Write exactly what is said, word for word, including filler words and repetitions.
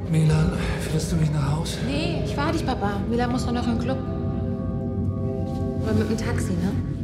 Milan, fährst du mich nach Hause? Nee, ich fahr dich, Papa. Milan muss doch noch in den Club. Aber mit dem Taxi, ne?